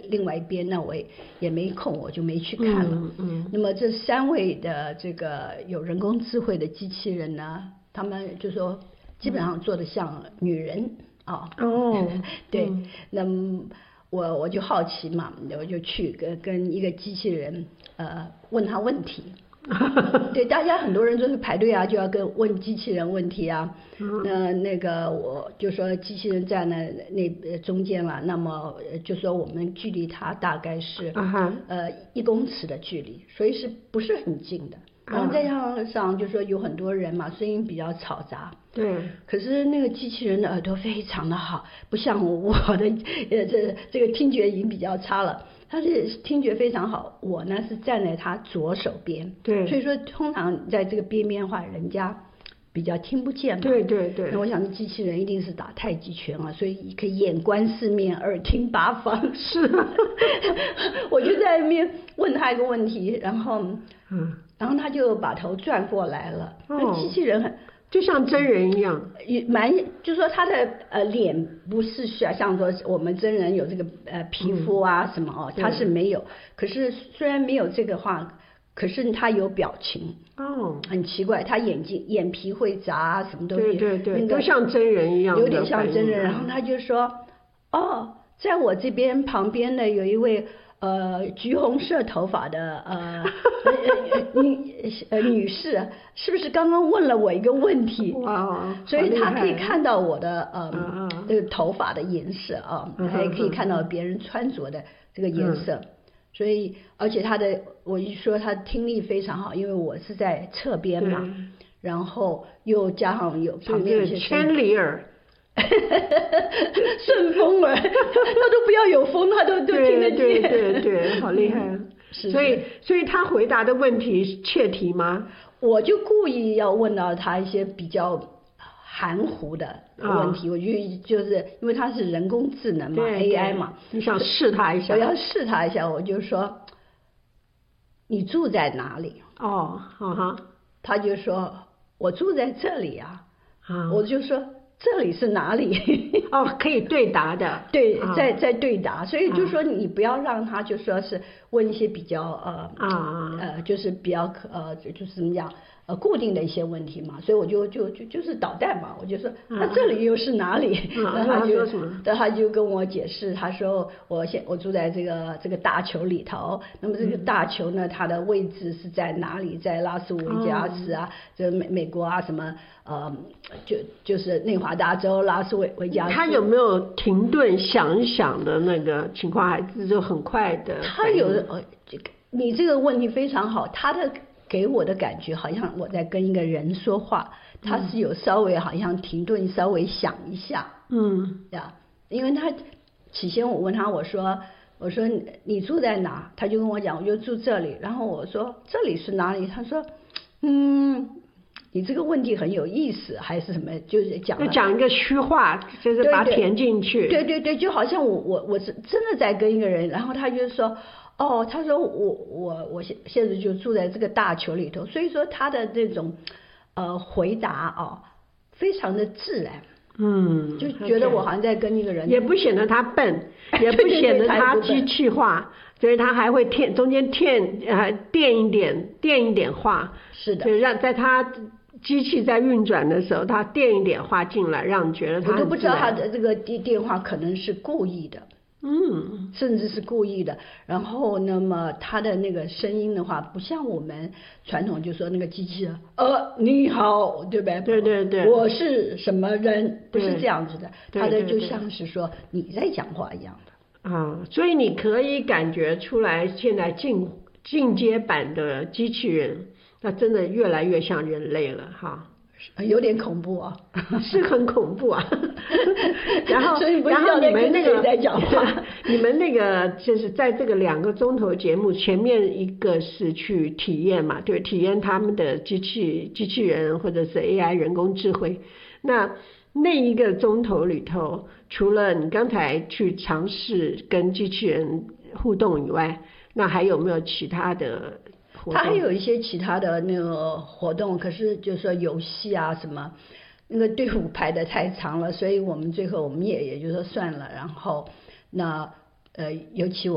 另外一边，那我也没空，我就没去看了。那么这3位的这个有人工智慧的机器人呢，他们就说基本上做得像女人啊。对，那么我就好奇嘛，我就去跟一个机器人问他问题。对，大家很多人都是排队啊，就要问机器人问题啊。那个我就说机器人站在那中间了，那么就说我们距离它大概是1公尺的距离，所以是不是很近的？然后再加上就说有很多人嘛，声音比较嘈杂。 对。 可是那个机器人的耳朵非常的好，不像我的这个听觉已经比较差了。他是听觉非常好，我呢是站在他左手边， 对， 所以说通常在这个边的话，人家比较听不见嘛。 对对对。 那我想机器人一定是打太极拳啊，所以可以眼观四面，耳听八方。 是。 我就在那边问他一个问题，然后他就把头转过来了。那机器人就像真人一样， 就说他的脸不是像说我们真人有这个皮肤啊什么他是没有。可是虽然没有这个话，可是他有表情。很奇怪，他眼皮会眨，什么都有。 对，都像真人一样， 有点像真人。然后他就说，在我这边旁边呢有一位橘红色头发的女士，是不是刚刚问了我一个问题？ 哇， 所以她可以看到我的这个头发的颜色啊，还可以看到别人穿着的这个颜色。所以而且我一说她听力非常好，因为我是在侧边嘛，然后又加上有旁边有些千里耳。 顺风耳，他都不要有风，他都听得见。 对，好厉害。所以他回答的问题切题吗？ 我就故意要问到他一些比较含糊的问题。我就是因为他是人工智能嘛，AI 嘛， 你想试他一下？ 我要试他一下，我就说你住在哪里？他就说我住在这里啊。我就说这里是哪里？ 可以对答的。 对，在对答，所以就说你不要让他就说是问一些比较就是比较就是怎么讲固定的一些问题嘛，所以我就是捣蛋嘛，我就说那这里又是哪里？他就跟我解释，他说我住在这个大球里头，那么这个大球呢，它的位置是在哪里？在拉斯维加斯啊，这美国啊什么就是内华达州拉斯维加斯。 他有没有停顿想一想的那个情况，还是就很快的？ 他有你这个问题非常好，他的给我的感觉好像我在跟一个人说话，他是有稍微好像停顿，稍微想一下。因为他起先我问他，我说你住在哪？他就跟我讲，我就住这里。然后我说这里是哪里？他说你这个问题很有意思，还是什么？就是讲一个虚话，就是把它填进去。 对，就好像我是真的在跟一个人，然后他就说。他说我现在就住在这个大球里头，所以说他的这种回答非常的自然。就觉得我好像在跟一个人， 也不显得他笨，也不显得他机器化，所以他还会中间垫一点话。 是的， 就让在他机器在运转的时候，他垫一点话进来，让你觉得他我都不知道他的这个电话可能是故意的。甚至是故意的。然后那么他的那个声音的话，不像我们传统就说那个机器人你好，对不对？ 对， 我是什么人，不是这样子的。他的就像是说你在讲话一样的。 所以你可以感觉出来，现在进阶版的机器人，那真的越来越像人类了哈。 有点恐怖啊。 是很恐怖啊。然后你们那个在讲话， 你们那个就是在这个2个钟头节目前面，一个是去体验嘛，对，体验他们的机器人或者是 AI 人工智慧。那1个钟头里头，除了你刚才去尝试跟机器人互动以外，那还有没有其他的？ 他还有一些其他的那个活动，可是就是说游戏啊什么，那个队伍排得太长了，所以我们最后也就说算了。然后那尤其